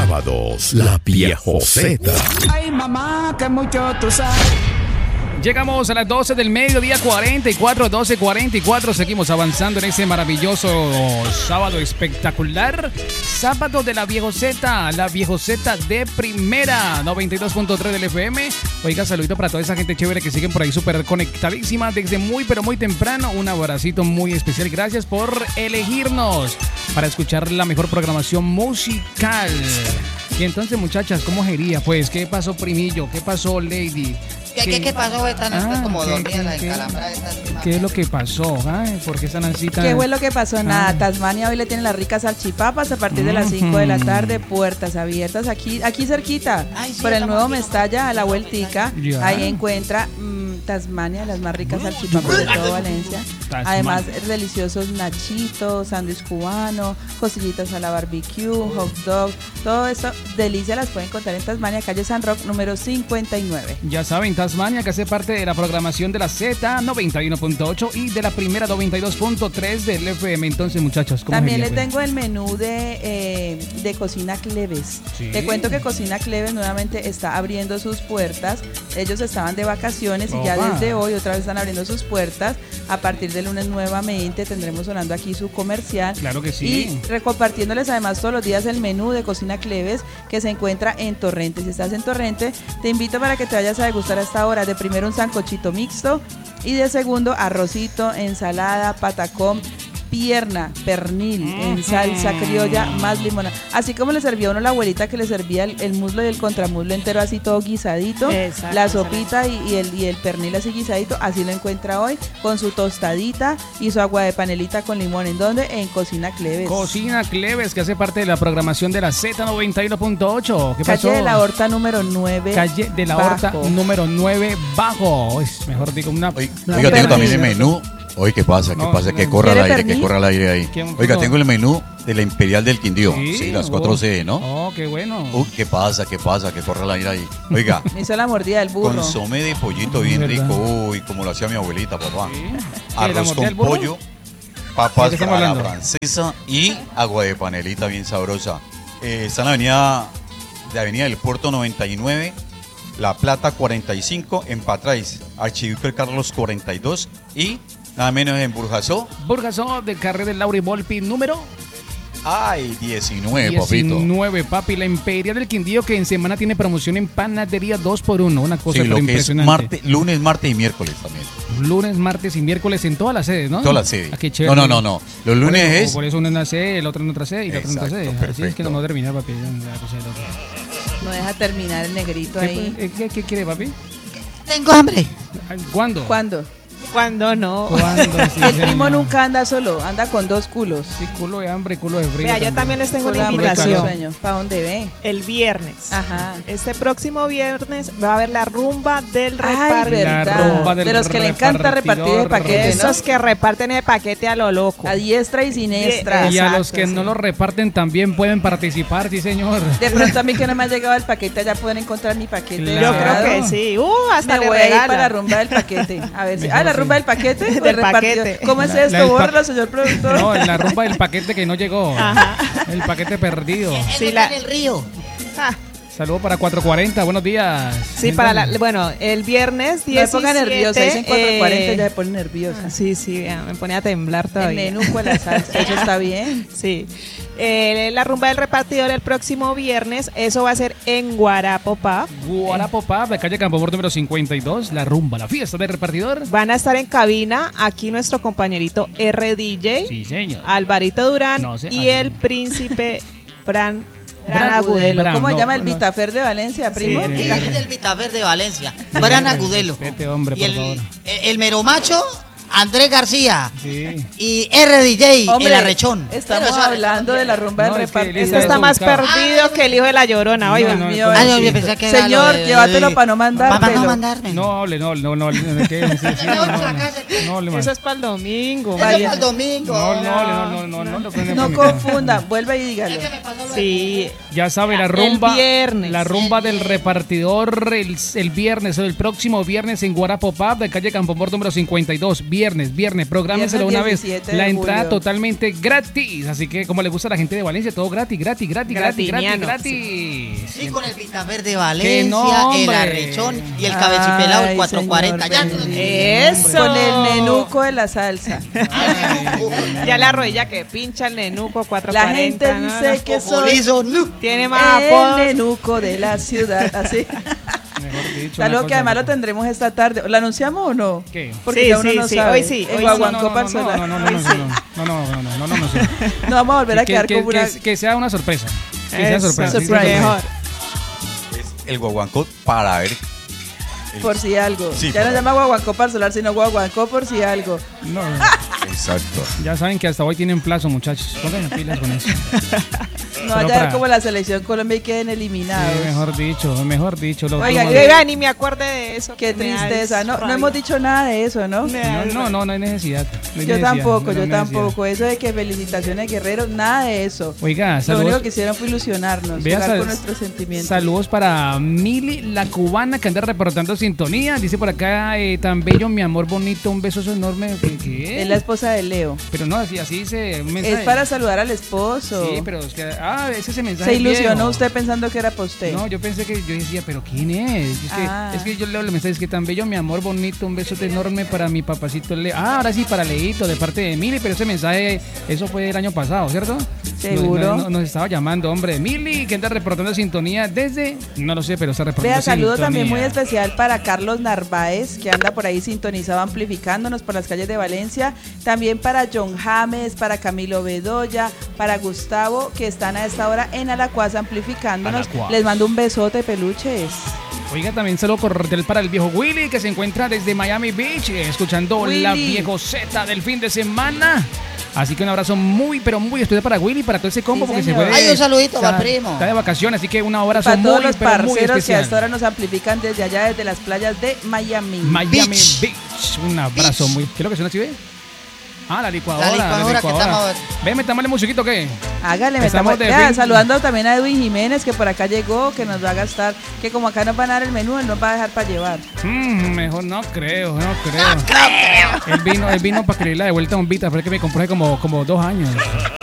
sábados, la Viejoseta. Ay, mamá, que mucho tú sabes. Llegamos a las 12 del mediodía, 12:44. Seguimos avanzando en ese maravilloso sábado espectacular. Sábado de la Viejoseta de primera, 92.3 del FM. Oiga, saludito para toda esa gente chévere que siguen por ahí súper conectadísima desde muy, pero muy temprano. Un abracito muy especial. Gracias por elegirnos para escuchar la mejor programación musical. Y entonces, muchachas, ¿cómo sería? Pues, ¿qué pasó, primillo? ¿Qué pasó, lady? ¿Qué pasó esta noche? Como dormía la descalambrada esta semana. ¿Qué es lo que pasó? Ay, ¿por qué están así tan...? ¿Qué fue lo que pasó? Nada, Tasmania hoy le tiene las ricas salchipapas a partir de las 5 de la tarde, puertas abiertas aquí cerquita, Ay, sí, por el nuevo estamos Mestalla, a la vueltica. Ya. Ahí encuentra Tasmania, las más ricas salchipapas de todo Valencia. Tasmania. Además, deliciosos nachitos, sándwich cubano, costillitas a la barbecue, hot dog, todo eso, delicia, las pueden encontrar en Tasmania, calle San Roque, número 59. Ya saben, Tasmania, que hace parte de la programación de la Z 91.8 y de la primera 92.3 del FM. Entonces, muchachos, ¿cómo También sería, le pues? tengo el menú de Cocina Cleves. Sí. Te cuento que Cocina Cleves nuevamente está abriendo sus puertas. Ellos estaban de vacaciones y ya Opa. desde hoy otra vez están abriendo sus puertas. A partir del lunes nuevamente tendremos sonando aquí su comercial. Claro que sí. Y recompartiéndoles además todos los días el menú de Cocina Cleves que se encuentra en Torrente. Si estás en Torrente, te invito para que te vayas a degustar a esta hora. De primero un sancochito mixto y de segundo arrocito, ensalada, patacón, pierna, pernil, en salsa criolla, más limonada. Así como le servía a uno la abuelita que le servía el muslo y el contramuslo entero así todo guisadito, Exacto, la sopita y el pernil así guisadito, así lo encuentra hoy, con su tostadita y su agua de panelita con limón. ¿En dónde? En Cocina Cleves. Cocina Cleves, que hace parte de la programación de la Z 91.8. ¿Qué pasó? Calle de la Horta número 9. Calle de la Horta Bajo. número 9 bajo. Es mejor digo una... Oiga, No, tengo pernil. también el menú. Oye, ¿qué pasa? ¿Qué No, pasa? no. Que corra al ¿Quiere aire, que pernil? corra al aire ahí. ¿Quién? Oiga, No. tengo el menú de la Imperial del Quindío. Sí, las 4 C, ¿no? Oh, qué bueno. ¿Qué pasa? ¿Qué pasa? Que corra al aire ahí. Oiga, Me hizo la mordida del burro. consomé de pollito bien ¿Verdad? rico. Uy, como lo hacía mi abuelita, papá. Sí. ¿La Arroz mordida con del burro? pollo, ¿De papas qué estamos para la hablando? francesa y agua de panelita bien sabrosa. Está en la avenida del Puerto 99, La Plata 45, en Patrais, Archiduque Carlos 42 y nada menos en Burjasó. Burgasó de Carrera del Lauri Volpi número Ay, 19, papito. 19, papi. La Imperial del Quindío, que en semana tiene promoción en panadería 2x1. Una cosa Sí, lo que es impresionante. lunes, martes y miércoles también. Lunes, martes y miércoles en todas las sedes, ¿no? Todas las sedes. Ah, qué chévere. No. Los lunes Por eso- es... Por eso uno en una sede, el otro en otra sede y el otro en otra Exacto, sede. Así es perfecto. que no vamos a terminar, papi. La cosa del otro. No deja terminar el negrito ahí. ¿Qué quiere, papi? Tengo hambre. ¿Cuándo? ¿Cuándo? Cuando no. ¿Cuándo? Sí, El primo señor. nunca anda solo, anda con 2 culos. Sí, culo de hambre, culo de frío. Vea, yo también les tengo Culo una de hambre, culo de invitación. sueño. ¿Para dónde ve? El viernes. Ajá. Este próximo viernes va a haber la rumba del Ay, repartidor. La verdad. rumba del De los que le encanta repartir el paquete, ¿no? Esos que reparten el paquete a lo loco. A diestra y siniestra. Bien. Y a Exacto, los que no sí. lo reparten también pueden participar, sí, señor. De pronto a mí que no me ha llegado el paquete, ya pueden encontrar mi paquete. Claro. Yo creo deseado. que sí. Hasta Me le voy a ir regalan. para la rumba del paquete. A ver si. Mejor La sí. rumba del paquete. Del o el repartidor. paquete. ¿Cómo es La esto? del pa- Bórralo, señor productor. No, en la rumba del paquete que no llegó. Ajá. El paquete perdido. Sí, Sí, en el río. Ah, Saludos para 440, buenos días. sí, bueno, el viernes No me 17. ponga nerviosa. Dicen 4:40 ya me pone nerviosa. Sí, vea, me pone a temblar El todavía. menú con la salsa. Eso está bien. Sí. La rumba del repartidor el próximo viernes. Eso va a ser en Guarapopá. Guarapopá, de calle Campomor número 52, la rumba, la fiesta del repartidor. Van a estar en cabina aquí nuestro compañerito RDJ, Sí, señor. Alvarito Durán No sé, y ay. el príncipe Bran Bran Agudelo. Bran, ¿Cómo se no, llama el no. Vitafer de Valencia, primo? Sí, Y es del Vitafer de Valencia. Bran Agudelo. Respete, hombre, Y por favor. el meromacho, Andrés García. Sí. Y RDJ, Hombre, el arrechón. estamos Pero eso hablando de la rumba No, del es que repartidor. Este está Eso, más buscado. perdido que el hijo de la Llorona. Oiga. No, mío, Ah, no, sí. yo pensé que era Señor, lo de- llévatelo para no mandártelo. Para no mandarme. No hable, no, ¿qué? Sí, sí, Me voy no, para no, casa. no hable más. Eso es para el domingo. Eso es Vaya. para el domingo. No, lo prende No por mi cara. confunda, vuelva y dígalo. Es que me pasó lo de- Sí. Ya sabe, la rumba. viernes. La rumba del repartidor el viernes, el próximo viernes en Guarapopá, de calle Campomor número 52. viernes, prográmenselo una vez. 17 de La entrada julio. totalmente gratis, así que como le gusta a la gente de Valencia, todo gratis. Gratiniano. Sí, con el pita verde Que Valencia, no, el hombre. arrechón y el cabechipelado, el Ay, 440. Ya, señor Benny. Eso. Con el nenuco de la salsa. Ya la rodilla que pincha el nenuco 440. La gente ¿no? dice que soy Popolizo, no. Tiene más el apodos. nenuco de la ciudad. Así. Mejor dicho, Saludo una que cosa además lo loca. tendremos esta tarde. ¿Lo anunciamos o no? ¿Qué? Porque Sí, ya uno sí, no sí. sabe. Hoy sí, En hoy Guaguancó para el solar. No, No vamos a volver a quedar como una... que sea una sorpresa. Que sea Eso, sorpresa. sí, surprise. sí, Mejor. Es el guaguancó para ver. Por si algo. Sí, Ya no por se llama Guaguancó para el solar, sino Guaguancó por si algo. No, Exacto. ya saben que hasta hoy tienen plazo, muchachos. Pónganse pilas con eso. No Pero vaya a para- ver como la selección Colombia y queden Sí, eliminados. mejor dicho. Lo Oiga, último yo de- iba ni me acuerde de eso. Qué Me da tristeza. No rabia. hemos dicho nada de eso, ¿no? Me da No hay necesidad. No hay Yo necesidad, tampoco, no hay yo necesidad. tampoco. Eso de que felicitaciones guerreros, nada de eso. Oiga, Lo saludos. único que hicieron fue ilusionarnos, Vea, jugar con sal- nuestros sentimientos. Saludos para Mili, la cubana, que anda reportando sintonía. Dice por acá, tan bello, mi amor bonito, un beso enorme. ¿Qué? Es la esposa de Leo. Pero no, así dice un mensaje. Es para saludar al esposo. Sí, pero es que... ese es el mensaje Se ilusionó viejo. usted pensando que era para usted. No, yo pensé que yo decía, pero ¿quién es? Es que yo leo el mensaje, es que tan bello, mi amor bonito, un besote enorme para mi papacito Leo. Ah, ahora sí, para Leito, de parte de Mili, pero ese mensaje, eso fue el año pasado, ¿cierto? Seguro. Nos estaba llamando, hombre. Mili, que anda reportando sintonía desde, no lo sé, pero está reportando Vea, saludo sintonía. también muy especial para Carlos Narváez, que anda por ahí sintonizado, amplificándonos por las calles de Valencia. También para John James, para Camilo Bedoya, para Gustavo, que están a esta hora en Alacuaz amplificándonos. Alacuaz. Les mando un besote, peluches. Oiga, también saludo cordial para el viejo Willy, que se encuentra desde Miami Beach, escuchando la Willy. viejoceta del fin de semana. Así que un abrazo muy, pero muy especial para Willy, para todo ese combo, Sí, porque se señor. fue. Ay, un saludito está- para primo. Está de vacaciones, así que un abrazo Para muy, todos los pero muy parceros que a especial. esta hora nos amplifican desde allá, desde las playas de Miami. Miami Beach. Beach. Un abrazo Beach. muy. ¿Qué es lo que suena así, ve? Ah, la licuadora. La licuadora que estamos- Ven, metámosle musiquito, ¿qué? Hágale, Estamos metamos. de Vea, fin. saludando también a Edwin Jiménez, que por acá llegó, que nos va a gastar, que como acá nos van a dar el menú, él nos va a dejar para llevar. Mejor no creo. Él vino para que le diera de vuelta a un Vita, pero es que me compré como 2 años.